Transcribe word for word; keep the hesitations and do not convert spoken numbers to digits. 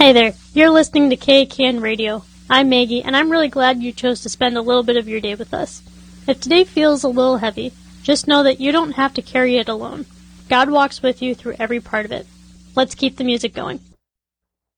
Hey there, you're listening to K A K N Radio. I'm Maggie, and I'm really glad you chose to spend a little bit of your day with us. If today feels a little heavy, just know that you don't have to carry it alone. God walks with you through every part of it. Let's keep the music going.